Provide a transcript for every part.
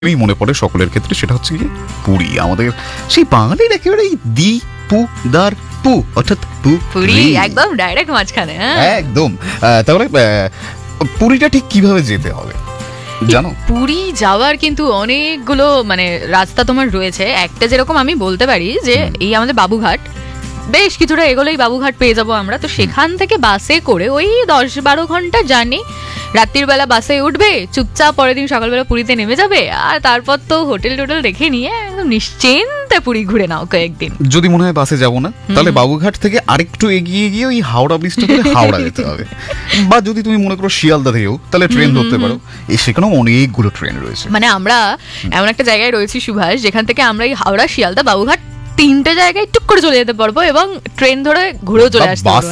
মনে পড়ে সকলের ক্ষেত্রে, সেটা হচ্ছে গিয়ে পুরী। আমাদের সেই বাঙালির একেবারে দ্বীপুদার পু, অর্থাৎ পুরী একদম ডাইরেক্ট মাঝখানে। একদম। তাহলে পুরীটা ঠিক কিভাবে যেতে হবে জানো? পুরী যাওয়ার কিন্তু অনেকগুলো মানে রাস্তা তোমার রয়েছে। একটা যেরকম আমি বলতে পারি যে এই আমাদের বাবুঘাট, বেশ কিছুটা এগোলেই বাবুঘাট পেয়ে যাবো আমরা। তো সেখান থেকে বাসে করে ওই 10-12 ঘন্টা জার্নি, রাত্রির বেলা বাসে উঠবে, চুপচাপ পরের দিন সকালবেলা পুরীতে নেমে যাবে, আর তারপর তো হোটেল টোটেল দেখে নিয়ে একদম নিশ্চিন্তে পুরী ঘুরে নাও কয়েকদিন। যদি মনে হয় বাসে যাবো না, তাহলে বাবুঘাট থেকে আরেকটু এগিয়ে গিয়ে ওই হাওড়া ব্রিজটা করে হাওড়া যেতে হবে। বা যদি তুমি মনে করো শিয়ালদা থেকেও, তাহলে ট্রেন ধরতে পারো। সেখানেও অনেকগুলো ট্রেন রয়েছে। মানে আমরা এমন একটা জায়গায় রয়েছি সুভাষ, যেখান থেকে আমরা এই হাওড়া, শিয়ালদা, বাবুঘাট 3টে জায়গায় টুক করে চলে যেতে পারবো এবং ট্রেন ধরে ঘুরেও চলে আসতে পারবো।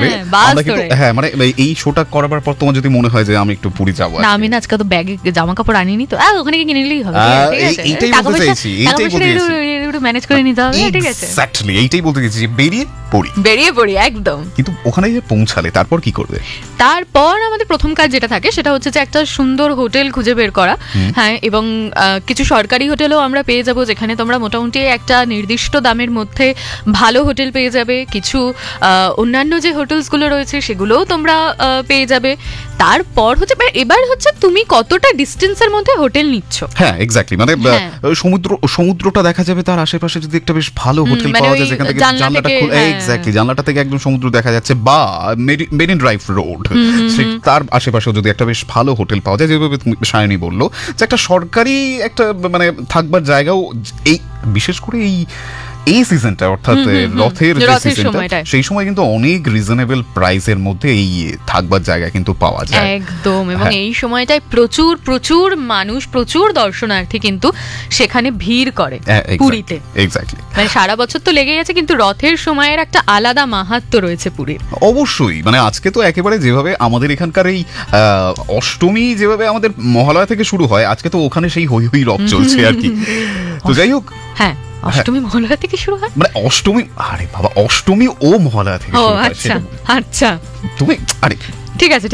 হ্যাঁ, মানে এই শোটা করার পর তোমার যদি মনে হয় যে আমি একটু পুরী যাবো, না আমি না আজকে তো ব্যাগে জামা কাপড় আনিনি, তো ওখানে গিয়ে কিনে নিলেই হবে। এইটাই বলতে চাইছি, একটু ম্যানেজ করে নিতে হবে। ঠিক আছে, এক্স্যাক্টলি এইটাই বলতে চাইছি, বেরিয়ে পড়ি একদম। কিন্তু ওখানে যে পৌঁছালে তারপর কি করবে? তারপর আমাদের প্রথম কাজ যেটা থাকে সেটা হচ্ছে যে একটা সুন্দর হোটেল খুঁজে বের করা। হ্যাঁ, এবং কিছু সরকারি হোটেলও আমরা পেয়ে যাবো, যেখানে তোমরা মোটামুটি একটা নির্দিষ্ট দামের মধ্যে ভালো হোটেল পেয়ে যাবে। কিছু অন্যান্য যে হোটেলসগুলো রয়েছে সেগুলোও তোমরা পেয়ে যাবে। তারপর হচ্ছে এবার হচ্ছে তুমি কতটা ডিস্টেন্সের মধ্যে হোটেল নিচ্ছ। হ্যাঁ, এক্স্যাক্টলি। মানে সমুদ্রটা দেখা যাবে, তার আশেপাশে যদি একটা বেশ ভালো হোটেল পাওয়া যায়, যেখান থেকে জানলাটা খুলে এক্স্যাক্টলি জানলাটা থেকে একদম সমুদ্র দেখা যাচ্ছে, বা মেরিন ড্রাইভ রোড, তার আশেপাশেও যদি একটা বেশ ভালো হোটেল পাওয়া যায়, যেভাবে সায়নী বললো যে একটা সরকারি একটা মানে থাকবার জায়গাও, এই বিশেষ করে এই সিজনটা, অর্থাৎ রথের যে সিজনটা, সেই সময় কিন্তু অনেক রিজনেবল প্রাইসের মধ্যে এই থাকবার জায়গা কিন্তু পাওয়া যায় একদম। এবং এই সময়টায় প্রচুর প্রচুর মানুষ, প্রচুর দর্শনার্থী কিন্তু সেখানে ভিড় করে পুরীতে। এক্স্যাক্টলি, মানে সারা বছর তো লেগেই আছে, কিন্তু রথের সময়ের একটা আলাদা মাহাত্ম্য রয়েছে পুরীর। অবশ্যই। মানে আজকে তো একেবারে যেভাবে আমাদের এখানকার এই অষ্টমী যেভাবে আমাদের মহালয়া থেকে শুরু হয়, আজকে তো ওখানে সেই হই হই রথ চলছে আর কি। তো যাই হোক, হ্যাঁ, অষ্টমী মহালয়া থেকে শুরু হয়। মানে অষ্টমী, আরে বাবা, অষ্টমী ও মহালয়া থেকে শুরু হয়। আচ্ছা, তুমি আরে ঠিক আছে,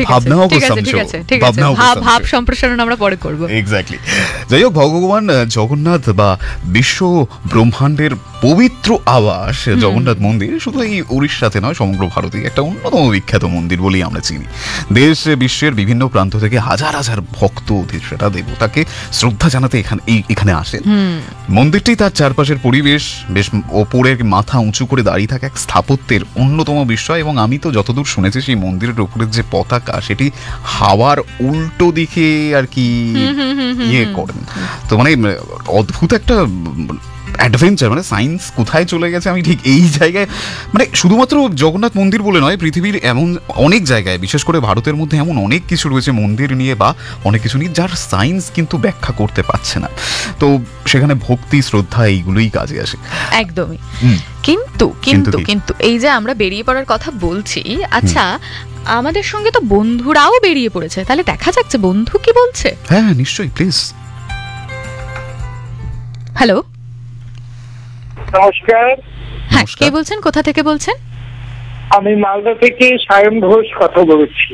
ভাব সম্প্রসারণ আমরা পরে করব। এক্স্যাক্টলি। যাই হোক, ভগবান জগন্নাথ বা বিশ্ব ব্রহ্মাণ্ডের পবিত্র আবাস জগন্নাথ মন্দির শুধু এই উড়িষ্যাতে নয়, সমগ্র ভারতে একটা অন্যতম বিখ্যাত মন্দির বলেই আমরা চিনি। দেশ বিশ্বের বিভিন্ন প্রান্ত থেকে হাজার হাজার ভক্ত, সেটা দেবতাকে শ্রদ্ধা জানাতে এখানে আসেন। মন্দিরটি তার চারপাশের পরিবেশ, বেশ ওপরে মাথা উঁচু করে দাঁড়িয়ে থাকা এক স্থাপত্যের অন্যতম বিষয়। এবং আমি তো যতদূর শুনেছি, সেই মন্দিরের উপরের যে পতাকা, সেটি হাওয়ার উল্টো দিকে আর কি ইয়ে করেন। তো মানে অদ্ভুত একটা অ্যাডভেঞ্চার। মানে সায়েন্স কোথায় চলে গেছে আমি ঠিক এই জায়গায়, মানে শুধুমাত্র জগন্নাথ মন্দির বলে নয়, পৃথিবীর এমন অনেক জায়গায়, বিশেষ করে ভারতের মধ্যে এমন অনেক কিছু রয়েছে মন্দির নিয়ে বা অনেক কিছু নিয়ে, যার সায়েন্স কিন্তু ব্যাখ্যা করতে পারছে না। তো সেখানে ভক্তি, শ্রদ্ধা এইগুলোই কাজে আসে। একদমই। কিন্তু কিন্তু কিন্তু এই যে আমরা বেরিয়ে পড়ার কথা বলছি, আচ্ছা আমাদের সঙ্গে তো বন্ধুরাও বেরিয়ে পড়েছে, তাহলে দেখা যাচ্ছে বন্ধু কি বলছে। হ্যাঁ, নিশ্চয়ই, প্লিজ। হ্যালো, নমস্কার। হ্যাঁ, কে বলছেন, কোথা থেকে বলছেন? আমি মালদা থেকে সায়ন ঘোষ কথা বলছি।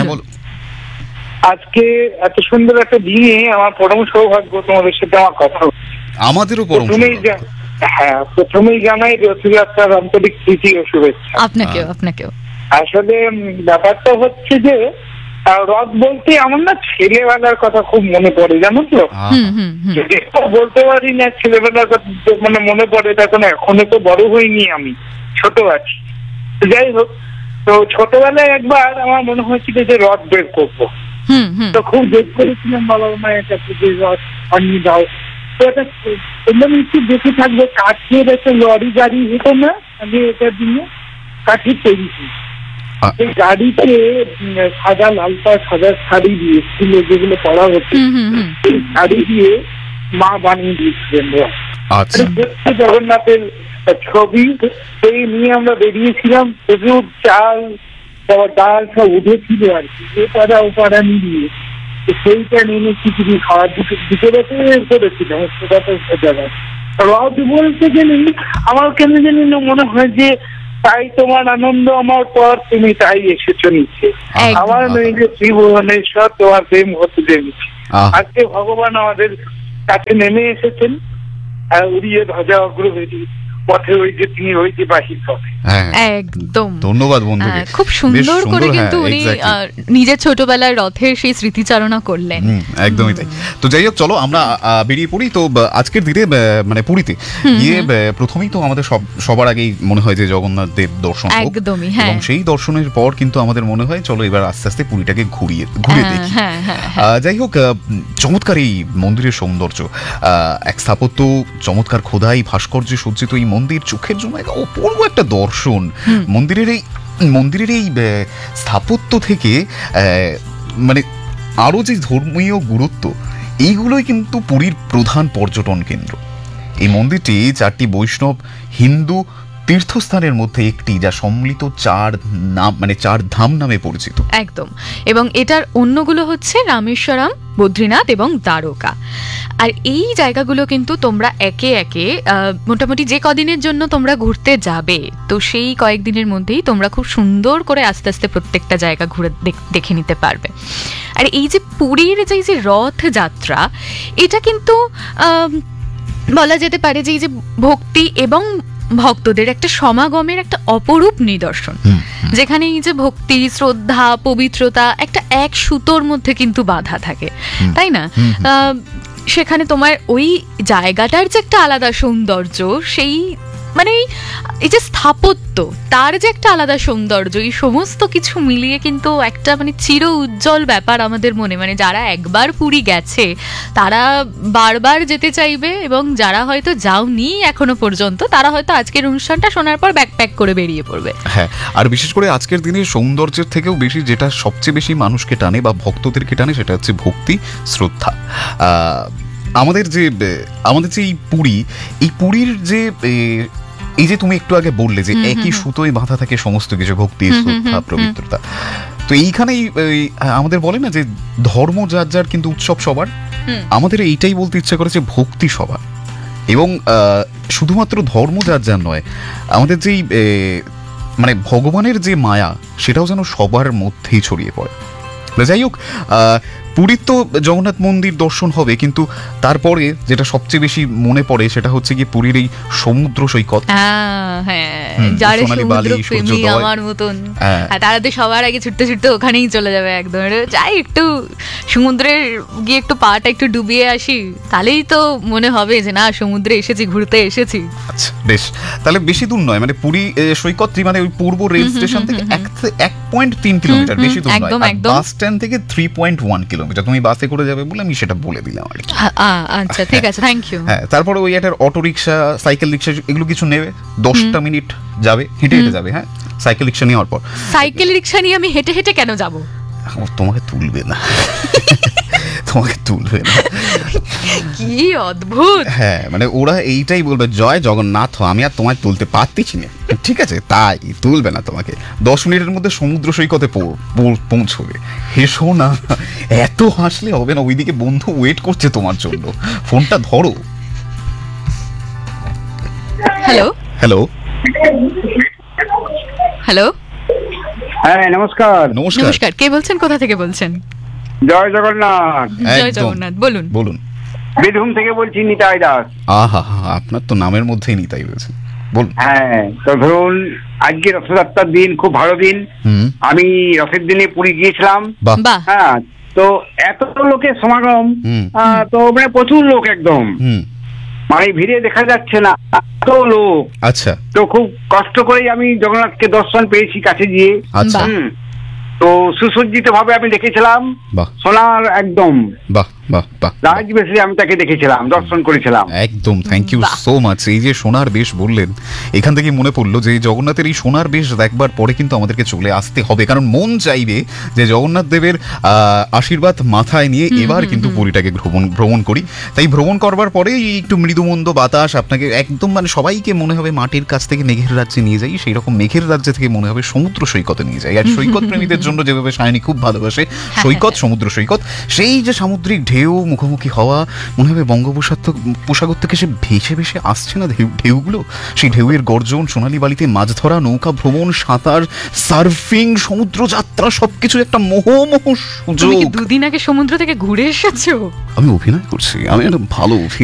আজকে এত সুন্দর একটা দিনে আমার পরম সৌভাগ্য তোমাদের সাথে আমার কথা হচ্ছে। আমাদেরও পরম সৌভাগ্য। হ্যাঁ, প্রথমেই জানাই রথযাত্রার আন্তরিক প্রীতি ও শুভেচ্ছা। আপনাকেও। আসলে ব্যাপারটা হচ্ছে যে রথ বলতে আমার না ছেলেবেলার কথা খুব মনে পড়ে, জানো তো। বলতে পারি না ছেলেবেলার কথা, মানে মনে পড়ে তখন। এখনো তো বড় হইনি, আমি ছোট আছি। যাই হোক, তো ছোটবেলায় একবার আমার মনে হয়েছিল যে রথ বের করবো। তো খুব জেদ করেছিলাম বাবা মায়ের কাছে যে রথ আনিয়ে দাও। তো এটা একটু দেখে থাকবে, কাঠের একটা লরি গাড়ি হতো না আগে, এটার দিনে কাঠের তৈরি। এই গাড়িতে সাদা লালটা সাদা শাড়ি দিয়ে স্কুলে যেগুলো পড়া হচ্ছে, শাড়ি দিয়ে মা বানিয়ে দিয়েছিলেন। দেখতে জগন্নাথের ছবি, সেই নিয়ে আমরা বেরিয়েছিলাম। প্রচুর চাল, ডাল সব উঠেছিল আর কি, এপাড়া ওপাড়া নিয়ে। সেইটা নিয়ে কিছু খাওয়ার ভিতরে করেছিলাম। সেটা তো জায়গায় রথ বলতে গেলে আমার কেন জানি মনে হয় যে তাই তোমার আনন্দ আমার পর তুমি তাই এসেছো নিচে, আমার নইলে ত্রিভুবনেশ্বর তোমার প্রেম হতে জেনেছি। আজকে ভগবান আমাদের কাছে নেমে এসেছেন, আর উড়িয়ে ধ্বজা অগ্রবেদী পথে ওই যে তিনি ওই যে বাহির হবে। হ্যাঁ, একদম ধন্যবাদ বন্ধুকে। খুব সুন্দর করে কিন্তু উনি exactly। নিজের ছোটবেলার রথের সেই স্মৃতিচারণা করলেন। একদমই তাই। তো যাই হোক, চলো আমরা বেরিয়ে পড়ি। তো আজকের দিনে মানে পুরীতে গিয়ে প্রথমেই তো আমাদের সবার আগেই মনে হয় যে জগন্নাথ দেব দর্শন হোক। একদমই, হ্যাঁ। এবং সেই দর্শনের পর কিন্তু আমাদের মনে হয় চলো এবার আস্তে আস্তে পুরীটাকে ঘুরে দেখি। যাই হোক, চমৎকার এই মন্দিরের সৌন্দর্য, এক স্থাপত্য, চমৎকার খোদাই ভাস্কর্যে সজ্জিত এই মন্দির চোখের জন্য এক অপূর্ব একটা দর্শন। মন্দিরের এই স্থাপত্য থেকে মানে আরো যে ধর্মীয় গুরুত্ব, এইগুলোই কিন্তু পুরীর প্রধান পর্যটন কেন্দ্র। এই মন্দিরটি 4টি বৈষ্ণব হিন্দু তীর্থস্থানের মধ্যে একটি, যা সম্মিলিত 4 ধাম নামে পরিচিত। একদম। এবং এটার অন্যগুলো হচ্ছে রামেশ্বরম, বদ্রীনাথ এবং দ্বারকা। আর এই জায়গাগুলো কিন্তু তোমরা একে একে মোটামুটি যে কদিনের জন্য তোমরা ঘুরতে যাবে, তো সেই কয়েকদিনের মধ্যেই তোমরা খুব সুন্দর করে আস্তে আস্তে প্রত্যেকটা জায়গা ঘুরে দেখে নিতে পারবে। আর এই যে পুরীর যে রথযাত্রা, এটা কিন্তু বলা যেতে পারে যে এই যে ভক্তি এবং ভক্তদের একটা সমাগমের একটা অপরূপ নিদর্শন, যেখানে এই যে ভক্তি, শ্রদ্ধা, পবিত্রতা একটা এক সুতোর মধ্যে কিন্তু বাঁধা থাকে, তাই না? সেখানে তোমার ওই জায়গাটার যে একটা আলাদা সৌন্দর্য, সেই মানে এই যে স্থাপত্য, তার যে একটা আলাদা সৌন্দর্য, এই সমস্ত কিছু মিলিয়ে কিন্তু একটা মানে চির উজ্জ্বল ব্যাপার আমাদের মনে। মানে যারা একবার পুরী গেছে তারা বারবার যেতে চাইবে, এবং যারা হয়তো যাওনি এখনো পর্যন্ত তারা হয়তো আজকের অনুষ্ঠানটা শোনার পর ব্যাকপ্যাক করে বেরিয়ে পড়বে। হ্যাঁ, আর বিশেষ করে আজকের দিনে সৌন্দর্যের থেকেও বেশি যেটা সবচেয়ে বেশি মানুষকে টানে বা ভক্তদেরকে টানে, সেটা হচ্ছে ভক্তি, শ্রদ্ধা। আমাদের যে এই পুরীর যে এই যে তুমি একটু আগে বললে যে একই সুতোয় বাঁধা থাকে সমস্ত কিছু, ভক্তি, শ্রদ্ধা, পবিত্রতা। তো এইখানেই আমাদের বলে না যে ধর্ম যার যার কিন্তু উৎসব সবার। আমাদের এইটাই বলতে ইচ্ছা করেছে, ভক্তি সবার। এবং শুধুমাত্র ধর্ম যার যার নয়, আমাদের যেই মানে ভগবানের যে মায়া, সেটাও যেন সবার মধ্যেই ছড়িয়ে পড়ে। যাই হোক, পুরীর তো জগন্নাথ মন্দির দর্শন হবে, কিন্তু তারপরে যেটা সবচেয়ে বেশি মনে পড়ে সেটা হচ্ছে কি পুরীর এই সমুদ্র সৈকত। যারা সমুদ্র প্রেমী আমার মতন, তারা তো সবার আগে ছুটতে ছুটতে ওখানেই চলে যাবে। একদম যাই একটু সমুদ্রে গিয়ে একটু পাটা একটু ডুবিয়ে আসি, তাহলেই তো মনে হবে যে না সমুদ্রে এসেছি, ঘুরতে এসেছি। আচ্ছা, বেশ, তাহলে বেশি দূর নয়, মানে পুরী সৈকত মানে ওই পূর্ব রেল স্টেশন থেকে 1.3 কিলোমিটার, বেশি দূর নয়। বাস স্ট্যান্ড থেকে 3.1 কিলোমিটার। তুমি বাসে করে যাবে বলে আমি সেটা বলে দিলাম আর কি। আচ্ছা, ঠিক আছে, থ্যাংক ইউ। হ্যাঁ, তারপরে ওই একটা অটো রিক্সা, সাইকেল রিক্সা এগুলো কিছু নেবে, 10টা মিনিট যাবে, হেঁটে হেঁটে যাবে। হ্যাঁ, সাইকেল রিক্সা নেওয়ার পর। সাইকেল রিক্সা নিয়ে আমি হেঁটে হেঁটে কেন যাব? তোমাকে তুলবে না, তোমাকে তুলবে না। কি অদ্ভুত! হ্যাঁ, মানে ওরা এইটাই বলবে, জয় জগন্নাথ, আমি আর তোমায় তুলতে পারতেছি না, ঠিক আছে, তাই তুলবে না তোমাকে। 10 মিনিটের মধ্যে সমুদ্র সৈকতে পৌঁছবে। হেসো না, এত হাসলে হবে না। ওইদিকে বন্ধু ওয়েট করছে তোমার জন্য, ফোনটা ধরো। হ্যালো হ্যালো হ্যালো হ্যাঁ, নমস্কার। নমস্কার, কে বলছেন, কোথা থেকে বলছেন? জয় জগন্নাথ। জয় জগন্নাথ, বলুন। বলুন। বীরভূম থেকে বলছি, নিতাই দাস। আহা, আপনার তো নামের মধ্যেই নিতাই রয়েছে, বলুন। হ্যাঁ, তো ধরুন আজকে রথযাত্রার দিন, খুব ভালো দিন। আমি রথের দিনে পুরী গিয়েছিলাম। বাহ। হ্যাঁ, তো এত লোকের সমাগম, তো মানে প্রচুর লোক, একদম মানে ভিড়ে দেখা যাচ্ছে না, এত লোক। আচ্ছা, তো খুব কষ্ট করেই আমি জগন্নাথকে দর্শন পেয়েছি কাছে গিয়ে। আচ্ছা, তো সুসজ্জিত ভাবে আমি দেখেছিলাম, সোনার একদম বাহ বাহ বাহ রাজবেশে আমি তাকে দেখেছিলাম, দর্শন করেছিলাম। একদম, থ্যাংক ইউ সো মাচ। এই যে সোনার বেশ বললেন, এখান থেকে মনে পড়লো যে জগন্নাথের এই সোনার বেশ দেখবার পরে কিন্তু আমাদেরকে চলে আসতে হবে, কারণ মন চাইবে যে জগন্নাথ দেবের আশীর্বাদ মাথায় নিয়ে এবার কিন্তু পুরীটাকে ভ্রমণ করি। তাই ভ্রমণ করবার পরেই একটু মৃদুমন্দ বাতাস আপনাকে একদম মানে সবাইকে মনে হবে মাটির কাছ থেকে মেঘের রাজ্যে নিয়ে যাই, সেই রকম মেঘের রাজ্য থেকে মনে হবে সমুদ্র সৈকতে নিয়ে যাই। আর সৈকত প্রেমীদের জন্য যেভাবে সায়নী খুব ভালোবাসে সৈকত, সমুদ্র সৈকত, সেই যে সামুদ্রিক ঢেউ মুখোমুখি হওয়া, মনে হবে বঙ্গোপসাগর থেকে সে ভেসে ভেসে আসছে না ঢেউগুলো, সেই ঢেউয়ের গর্জন, সোনালী বালিতে মাছ ধরা, নৌকা ভ্রমণ, সাঁতার, সার্ফিং, সমুদ্রযাত্রা, সবকিছু একটা মোহমোহ তুমি সুযোগ। কি দুদিন আগে সমুদ্র থেকে ঘুরে এসেছো? আমি অভিনয় করছি, আমি একটা ভালো